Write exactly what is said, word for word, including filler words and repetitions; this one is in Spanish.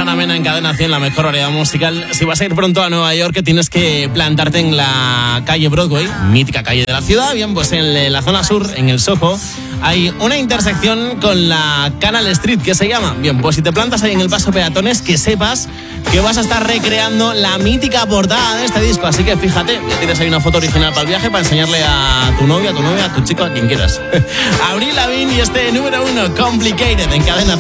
Semana Mena en Cadena cien, la mejor variedad musical. Si vas a ir pronto a Nueva York, tienes que plantarte en la calle Broadway, mítica calle de la ciudad. Bien, pues en la zona sur, en el Soho, hay una intersección con la Canal Street, que se llama. Bien, pues si te plantas ahí en el paso peatones, que sepas que vas a estar recreando la mítica portada de este disco. Así que fíjate, ya tienes ahí una foto original para el viaje, para enseñarle a tu novia, a tu novia, a tu chico, a quien quieras. Avril Lavigne y este número uno, Complicated, en Cadena.